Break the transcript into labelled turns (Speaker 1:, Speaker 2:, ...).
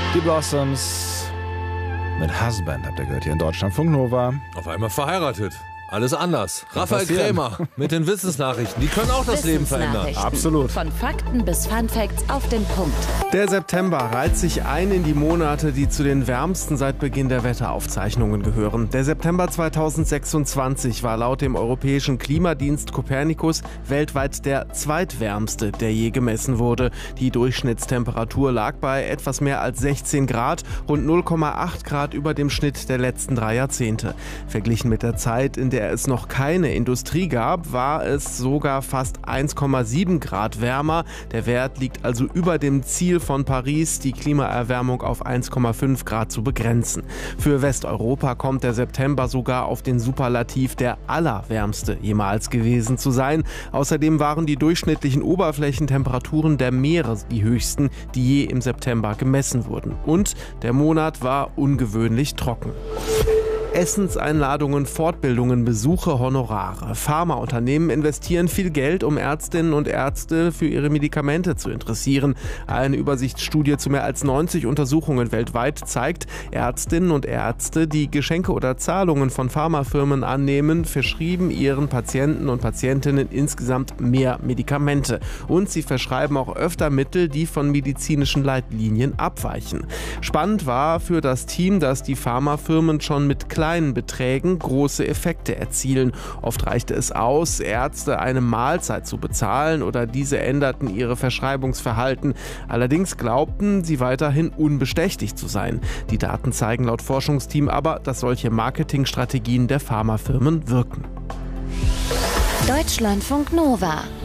Speaker 1: Die Blossoms mit Husband habt ihr gehört hier in Deutschlandfunk Nova.
Speaker 2: Auf einmal verheiratet. Alles anders.
Speaker 1: Kann
Speaker 2: Raphael
Speaker 1: passieren.
Speaker 2: Krämer mit den Wissensnachrichten. Die können auch das Leben verändern.
Speaker 1: Absolut.
Speaker 3: Von Fakten bis Funfacts auf den Punkt.
Speaker 4: Der September reiht sich ein in die Monate, die zu den wärmsten seit Beginn der Wetteraufzeichnungen gehören. Der September 2026 war laut dem europäischen Klimadienst Copernicus weltweit der zweitwärmste, der je gemessen wurde. Die Durchschnittstemperatur lag bei etwas mehr als 16 Grad, rund 0,8 Grad über dem Schnitt der letzten 3 Jahrzehnte. Verglichen mit der Zeit, in der es noch keine Industrie gab, war es sogar fast 1,7 Grad wärmer. Der Wert liegt also über dem Ziel von Paris, die Klimaerwärmung auf 1,5 Grad zu begrenzen. Für Westeuropa kommt der September sogar auf den Superlativ der allerwärmste jemals gewesen zu sein. Außerdem waren die durchschnittlichen Oberflächentemperaturen der Meere die höchsten, die je im September gemessen wurden. Und der Monat war ungewöhnlich trocken. Essenseinladungen, Fortbildungen, Besuche, Honorare. Pharmaunternehmen investieren viel Geld, um Ärztinnen und Ärzte für ihre Medikamente zu interessieren. Eine Übersichtsstudie zu mehr als 90 Untersuchungen weltweit zeigt, Ärztinnen und Ärzte, die Geschenke oder Zahlungen von Pharmafirmen annehmen, verschrieben ihren Patienten und Patientinnen insgesamt mehr Medikamente. Und sie verschreiben auch öfter Mittel, die von medizinischen Leitlinien abweichen. Spannend war für das Team, dass die Pharmafirmen schon mit kleinen Beträgen große Effekte erzielen. Oft reichte es aus, Ärzte eine Mahlzeit zu bezahlen oder diese änderten ihre Verschreibungsverhalten. Allerdings glaubten sie weiterhin unbestechlich zu sein. Die Daten zeigen laut Forschungsteam aber, dass solche Marketingstrategien der Pharmafirmen wirken.
Speaker 3: Deutschlandfunk Nova.